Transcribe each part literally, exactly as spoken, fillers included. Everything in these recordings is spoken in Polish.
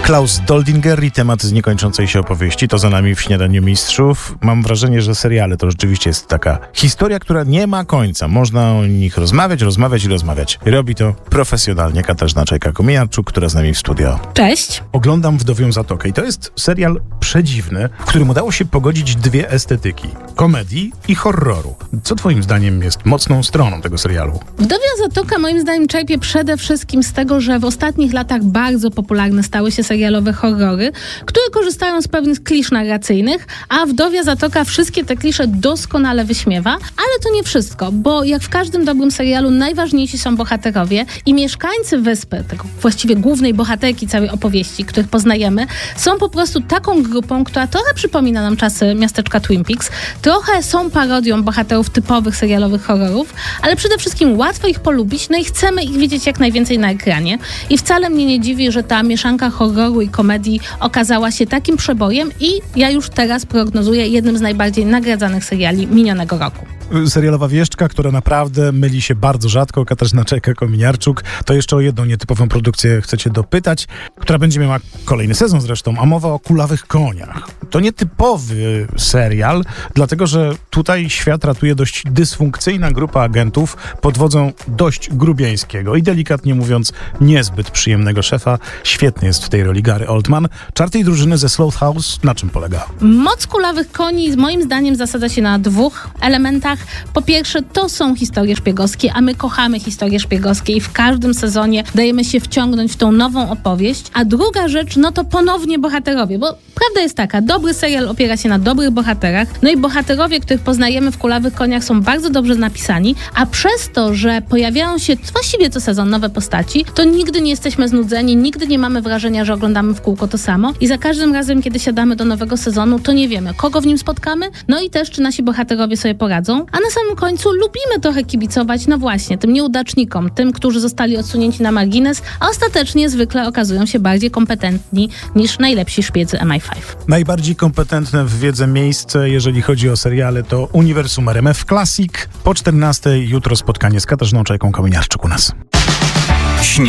Klaus Doldinger i temat z niekończącej się opowieści. To za nami w Śniadaniu Mistrzów. Mam wrażenie, że seriale to rzeczywiście jest taka historia, która nie ma końca. Można o nich rozmawiać, rozmawiać i rozmawiać. Robi to profesjonalnie Katarzyna Czajka-Kominiarczuk, która z nami w studio. Cześć. Oglądam Wdowią Zatokę i to jest serial przedziwny, w którym udało się pogodzić dwie estetyki. Komedii i horroru. Co twoim zdaniem jest mocną stroną tego serialu? Wdowia Zatoka moim zdaniem czerpie przede wszystkim z tego, że w ostatnich latach bardzo popularne stały się serialowe horrory, które korzystają z pewnych klisz narracyjnych, a Wdowia Zatoka wszystkie te klisze doskonale wyśmiewa, ale to nie wszystko, bo jak w każdym dobrym serialu najważniejsi są bohaterowie i mieszkańcy wyspy, tego właściwie głównej bohaterki całej opowieści, których poznajemy, są po prostu taką grupą, która trochę przypomina nam czasy miasteczka Twin Peaks, trochę są parodią bohaterów typowych serialowych horrorów, ale przede wszystkim łatwo ich polubić, no i chcemy ich widzieć jak najwięcej na ekranie. I wcale mnie nie dziwi, że ta mieszanka horroru i komedii okazała się takim przebojem i ja już teraz prognozuję jednym z najbardziej nagradzanych seriali minionego roku. Serialowa wieszczka, która naprawdę myli się bardzo rzadko. Katarzyna Czajka-Kominiarczuk. To jeszcze o jedną nietypową produkcję chcecie dopytać, która będzie miała kolejny sezon zresztą, a mowa o Kulawych Koniach. To nietypowy serial, dlatego że tutaj świat ratuje dość dysfunkcyjna grupa agentów pod wodzą dość grubieńskiego i delikatnie mówiąc niezbyt przyjemnego szefa. Świetny jest w tej roli Gary Oldman. Czar tej drużyny ze Slough House na czym polega? Moc Kulawych Koni moim zdaniem zasadza się na dwóch elementach. Po pierwsze, to są historie szpiegowskie, a my kochamy historie szpiegowskie i w każdym sezonie dajemy się wciągnąć w tą nową opowieść. A druga rzecz, no to ponownie bohaterowie, bo prawda jest taka, dobry serial opiera się na dobrych bohaterach, no i bohaterowie, których poznajemy w Kulawych Koniach są bardzo dobrze napisani, a przez to, że pojawiają się właściwie co sezon nowe postaci, to nigdy nie jesteśmy znudzeni, nigdy nie mamy wrażenia, że oglądamy w kółko to samo i za każdym razem, kiedy siadamy do nowego sezonu, to nie wiemy, kogo w nim spotkamy, no i też, czy nasi bohaterowie sobie poradzą. A na samym końcu lubimy trochę kibicować, no właśnie, tym nieudacznikom, tym, którzy zostali odsunięci na margines, a ostatecznie zwykle okazują się bardziej kompetentni niż najlepsi szpiedzy M I pięć. Najbardziej kompetentne w wiedzę miejsce, jeżeli chodzi o seriale, to Uniwersum R M F Classic. Po czternastej jutro spotkanie z Katarzyną Czajką-Kominiarczuk u nas.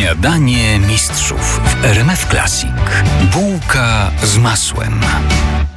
Śniadanie Mistrzów w R M F Classic. Bułka z masłem.